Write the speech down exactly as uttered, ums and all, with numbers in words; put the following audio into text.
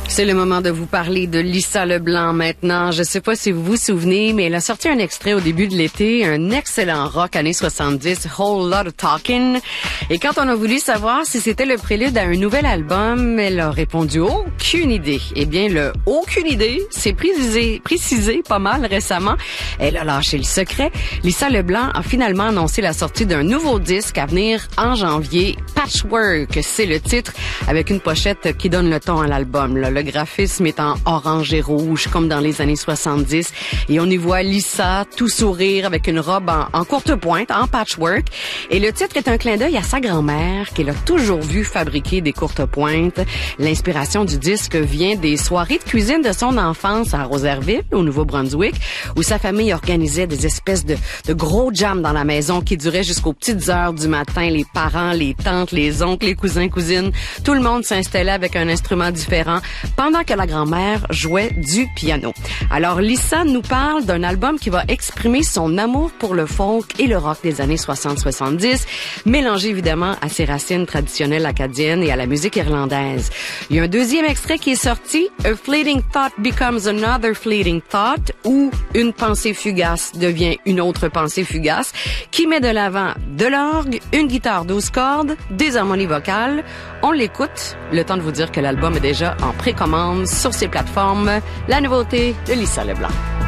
C'est le moment de vous parler de Lisa Leblanc maintenant. Je sais pas si vous vous souvenez, mais elle a sorti un extrait au début de l'été, un excellent rock années soixante-dix, Whole Lot of Talking. Et quand on a voulu savoir si c'était le prélude à un nouvel album, elle a répondu aucune idée. Eh bien, le aucune idée, c'est précisé, précisé pas mal récemment. Elle a lâché le secret. Lisa Leblanc a finalement annoncé la sortie d'un nouveau disque à venir en janvier. Patchwork, c'est le titre, avec une pochette qui donne le ton à l'album. Là. Le graphisme est en orange et rouge, comme dans les années soixante-dix. Et on y voit Lisa, tout sourire, avec une robe en, en courte pointe, en patchwork. Et le titre est un clin d'œil à sa grand-mère, qu'elle a toujours vu fabriquer des courtes pointes. L'inspiration du disque vient des soirées de cuisine de son enfance à Rosaireville, au Nouveau-Brunswick, où sa famille organisait des espèces de, de gros jams dans la maison qui duraient jusqu'aux petites heures du matin. Les parents, les tantes, les oncles, les cousins, cousines, tout le monde s'installait avec un instrument différent pendant que la grand-mère jouait du piano. Alors Lisa nous parle d'un album qui va exprimer son amour pour le folk et le rock des années soixante soixante-dix, mélangé évidemment à ses racines traditionnelles acadiennes et à la musique irlandaise. Il y a un deuxième extrait qui est sorti, A Fleeting Thought Becomes Another Fleeting Thought, où une pensée fugace devient une autre pensée fugace, qui met de l'avant de l'orgue, une guitare douze cordes, des harmonies vocales. On l'écoute, le temps de vous dire que l'album est déjà en précommande sur ses plateformes. La nouveauté de Lisa Leblanc.